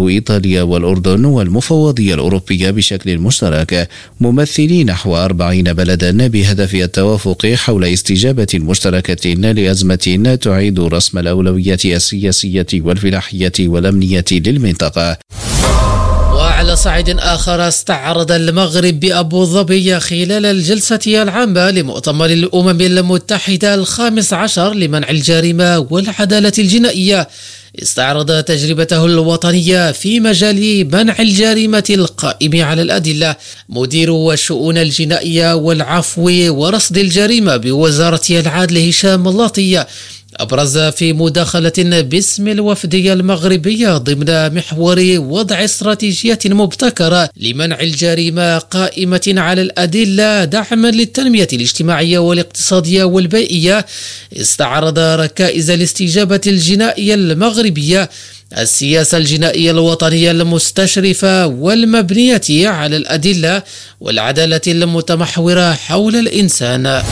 تضمه إيطاليا والأردن والمفوضية الأوروبية بشكل مشترك، ممثلي نحو 40 بلدا بهدف التوافق حول استجابة مشتركة لأزمة تعيد رسم الأولويات السياسية والفلاحية والأمنية للمنطقة. وعلى صعيد آخر، استعرض المغرب بأبو ظبي خلال الجلسة العامة لمؤتمر الأمم المتحدة 15 لمنع الجريمة والعدالة الجنائية، استعرض تجربته الوطنية في مجال منع الجريمة القائم على الأدلة. مدير الشؤون الجنائية والعفو ورصد الجريمة بوزارة العدل هشام اللاطي أبرز في مداخلة باسم الوفدية المغربية ضمن محور وضع استراتيجية مبتكرة لمنع الجريمة قائمة على الأدلة دعما للتنمية الاجتماعية والاقتصادية والبيئية، استعرض ركائز الاستجابة الجنائية المغربية، السياسة الجنائية الوطنية المستشرفة والمبنية على الأدلة والعدالة المتمحورة حول الإنسان.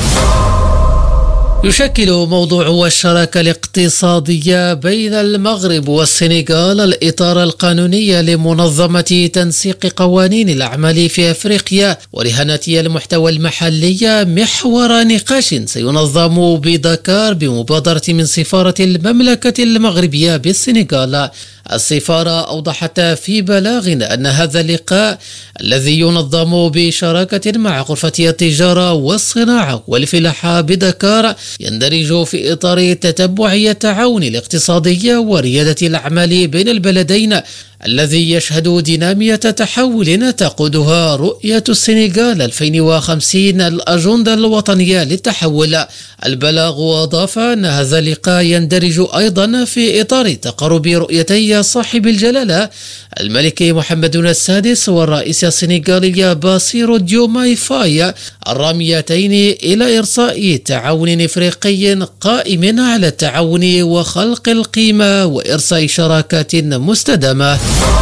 يشكل موضوع الشراكة الاقتصادية بين المغرب والسنغال الإطار القانوني لمنظمة تنسيق قوانين الأعمال في أفريقيا ورهانة المحتوى المحلية، محور نقاش سينظم بدكار بمبادرة من سفارة المملكة المغربية بالسنغال. السفارة أوضحت في بلاغ أن هذا اللقاء الذي ينظم بشراكة مع غرفة التجارة والصناعة والفلاحة بدكار يندرج في إطار تتبع التعاون الاقتصادي وريادة الأعمال بين البلدين، الذي يشهد دينامية تحول تقودها رؤية السنغال 2050 الأجندة الوطنية للتحول. البلاغ أضاف أن هذا اللقاء يندرج أيضا في إطار تقارب رؤيتي صاحب الجلالة الملك محمد السادس والرئيس السنغالي باسيرو ديوماي فاي الراميتين إلى إرساء تعاون إفريقي قائم على التعاون وخلق القيمة وإرساء شراكات مستدامة.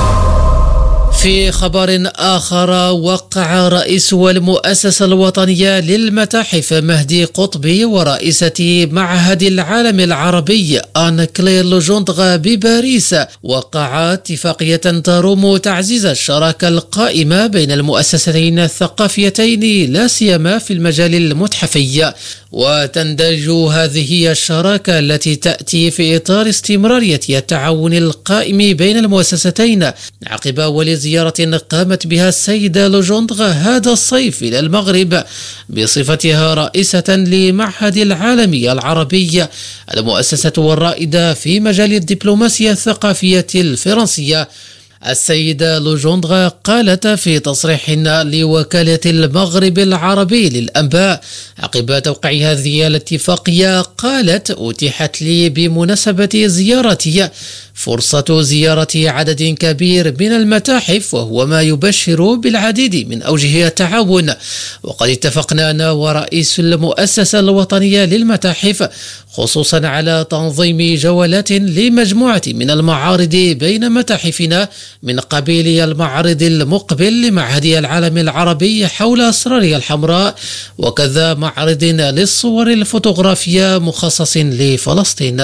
في خبر آخر، وقع رئيس المؤسسة الوطنية للمتاحف مهدي قطبي ورئيسة معهد العالم العربي آن كلير لوجوندغ بباريس وقع اتفاقية تروم تعزيز الشراكة القائمة بين المؤسستين الثقافيتين لا سيما في المجال المتحفي. وتندرج هذه الشراكة التي تأتي في إطار استمرارية التعاون القائم بين المؤسستين عقب أول زيارة قامت بها السيدة لوجوندغ هذا الصيف إلى المغرب بصفتها رئيسة لمعهد العالمي العربي، المؤسسة الرائدة في مجال الدبلوماسية الثقافية الفرنسية. السيدة لوجوندغ قالت في تصريح لوكالة المغرب العربي للأنباء عقب توقيع هذه الاتفاقية، قالت: أتيحت لي بمناسبة زيارتي فرصة زيارة عدد كبير من المتاحف، وهو ما يبشر بالعديد من أوجه التعاون. وقد اتفقنا أنا ورئيس المؤسسة الوطنية للمتاحف خصوصا على تنظيم جولات لمجموعة من المعارض بين متاحفنا من قبيل المعرض المقبل لمعهد العالم العربي حول أسرار الحمراء، وكذا معرض للصور الفوتوغرافية مخصص لفلسطين.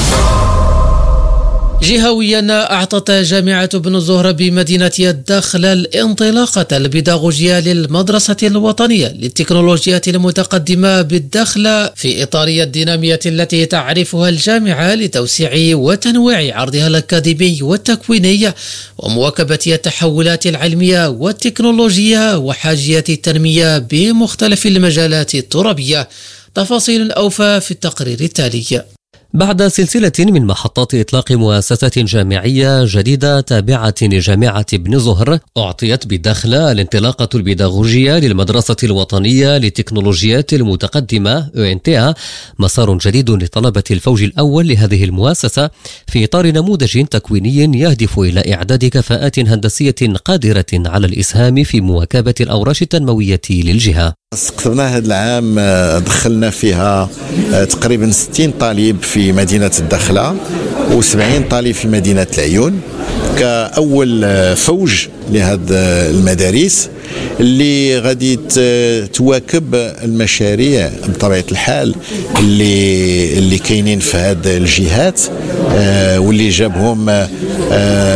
جهويا، أعطت جامعة ابن زهرة بمدينة الداخلة الانطلاقة البيداغوجية للمدرسة الوطنية للتكنولوجيات المتقدمة بالداخلة في إطار الدينامية التي تعرفها الجامعة لتوسيع وتنويع عرضها الأكاديمي والتكويني ومواكبة التحولات العلمية والتكنولوجية وحاجية التنمية بمختلف المجالات الترابية. تفاصيل أوفى في التقرير التالي. بعد سلسلة من محطات إطلاق مؤسسة جامعية جديدة تابعة لجامعة ابن زهر، أعطيت بالداخلة الانطلاقة البيداغوجية للمدرسة الوطنية للتكنولوجيات المتقدمة (UNTA), مسار جديد لطلبة الفوج الأول لهذه المؤسسة في إطار نموذج تكويني يهدف إلى إعداد كفاءات هندسية قادرة على الإسهام في مواكبة الأوراش التنموية للجهة. استقطبنا هذا العام، دخلنا فيها تقريبا 60 طالب في مدينة الداخلة و70 طالب في مدينة العيون كأول فوج لهذه المدارس اللي غادي تواكب المشاريع بطبيعة الحال اللي كاينين في هذه الجهات واللي جابهم